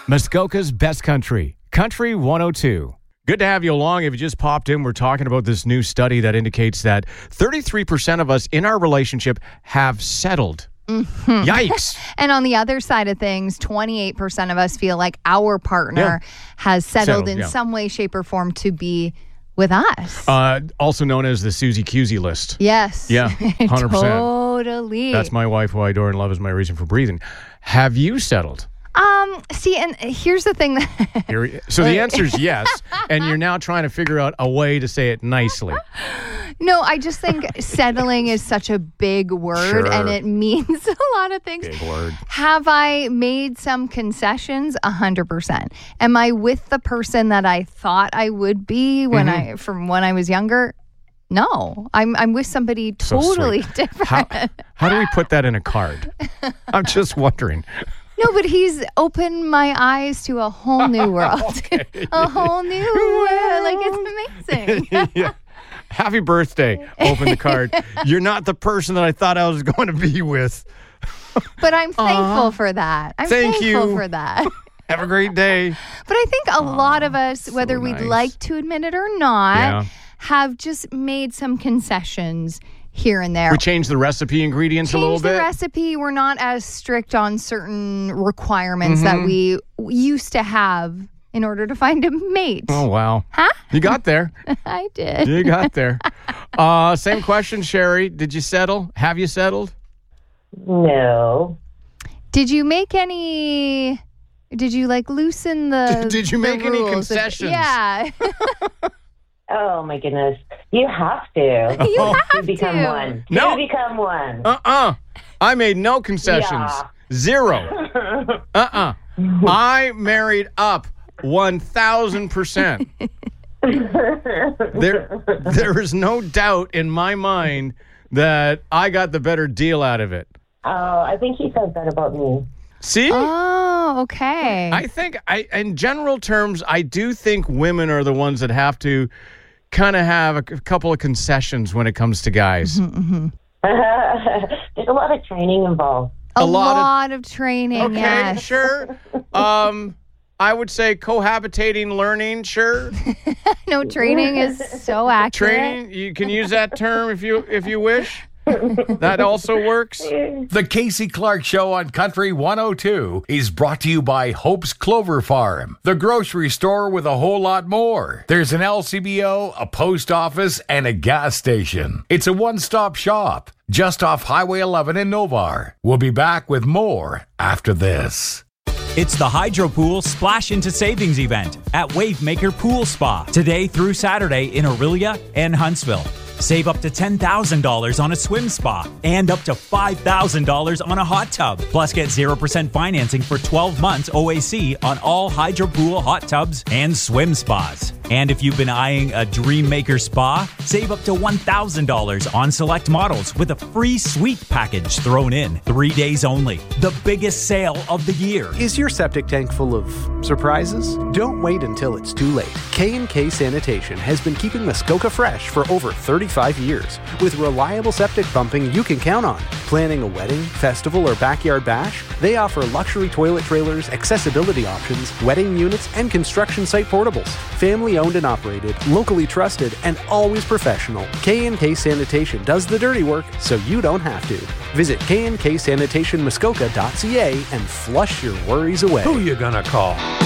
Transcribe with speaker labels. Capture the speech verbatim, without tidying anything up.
Speaker 1: Muskoka's Best Country, Country one oh two. Good to have you along. If you just popped in, we're talking about this new study that indicates that thirty-three percent of us in our relationship have settled. Mm-hmm. Yikes.
Speaker 2: And on the other side of things, twenty-eight percent of us feel like our partner yeah. has settled, settled in yeah. some way, shape, or form to be with us.
Speaker 1: Uh, also known as the Susie Cusey list.
Speaker 2: Yes.
Speaker 1: Yeah, one hundred percent.
Speaker 2: Totally.
Speaker 1: That's my wife, who I adore and love, is my reason for breathing. Have you settled?
Speaker 2: Um. See, and here's the thing. That
Speaker 1: Here, so the answer is yes, and you're now trying to figure out a way to say it nicely.
Speaker 2: No, I just think settling is such a big word,
Speaker 1: Sure.
Speaker 2: and it means a lot of things.
Speaker 1: Big word.
Speaker 2: Have I made some concessions? A hundred percent. Am I with the person that I thought I would be when mm-hmm. I, from when I was younger? No, I'm I'm with somebody totally
Speaker 1: so
Speaker 2: different.
Speaker 1: How, how do we put that in a card? I'm just wondering.
Speaker 2: No, but he's opened my eyes to a whole new world. Okay. A whole new world. Like, it's amazing.
Speaker 1: Yeah. Happy birthday. Open the card. You're not the person that I thought I was going to be with.
Speaker 2: But I'm thankful uh, for that. I'm
Speaker 1: thank
Speaker 2: thankful
Speaker 1: you.
Speaker 2: for that.
Speaker 1: Have a great day.
Speaker 2: But I think a oh, lot of us, whether
Speaker 1: so
Speaker 2: we'd
Speaker 1: nice.
Speaker 2: like to admit it or not,
Speaker 1: yeah.
Speaker 2: have just made some concessions here and there.
Speaker 1: We changed the recipe ingredients
Speaker 2: Change
Speaker 1: a little bit.
Speaker 2: the recipe. We're not as strict on certain requirements mm-hmm. that we used to have in order to find a mate.
Speaker 1: Oh, wow.
Speaker 2: Huh?
Speaker 1: You got there.
Speaker 2: I did.
Speaker 1: You got there. uh, same question, Sherry. Did you settle? Have you settled?
Speaker 3: No.
Speaker 2: Did you make any... Did you, like, loosen the
Speaker 1: Did, did you make any concessions?
Speaker 2: Of, yeah.
Speaker 3: Oh, my goodness. You have to.
Speaker 2: You
Speaker 3: oh.
Speaker 2: have
Speaker 3: to. become
Speaker 2: to.
Speaker 3: one.
Speaker 1: No.
Speaker 3: To become one.
Speaker 1: Uh-uh. I made no concessions.
Speaker 3: Yeah.
Speaker 1: Zero. Uh-uh. I married up one thousand percent. There, there is no doubt in my mind that I got the better deal out of it.
Speaker 3: Oh, I think he says that about me.
Speaker 1: See?
Speaker 2: Oh, okay.
Speaker 1: I think, I, in general terms, I do think women are the ones that have to kind of have a, a couple of concessions when it comes to guys.
Speaker 2: Mm-hmm, mm-hmm.
Speaker 3: There's a lot of training involved.
Speaker 2: A, a
Speaker 1: lot,
Speaker 2: lot of, of training,
Speaker 1: okay,
Speaker 2: yes.
Speaker 1: Sure. Um, I would say cohabitating learning, sure.
Speaker 2: No, training is so accurate.
Speaker 1: Training, you can use that term if you if you wish. That also works.
Speaker 4: The Casey Clark Show on Country one oh two is brought to you by Hope's Clover Farm, the grocery store with a whole lot more. There's an L C B O, a post office, and a gas station. It's a one-stop shop just off Highway eleven in Novar. We'll be back with more after this.
Speaker 5: It's the Hydro Pool Splash Into Savings event at Wavemaker Pool Spa today through Saturday in Orillia and Huntsville. Save up to ten thousand dollars on a swim spa and up to five thousand dollars on a hot tub. Plus, get zero percent financing for twelve months O A C on all Hydro Pool hot tubs and swim spas. And if you've been eyeing a Dream Maker spa, save up to one thousand dollars on select models with a free suite package thrown in. Three days only. The biggest sale of the year.
Speaker 6: Is your septic tank full of surprises? Don't wait until it's too late. K and K Sanitation has been keeping Muskoka fresh for over thirty-five years. With reliable septic pumping you can count on. Planning a wedding, festival, or backyard bash? They offer luxury toilet trailers, accessibility options, wedding units, and construction site portables. Family owned and operated, locally trusted, and always professional. K and K Sanitation does the dirty work so you don't have to. Visit k and k sanitation muskoka dot c a and flush your worries away.
Speaker 4: Who you gonna call?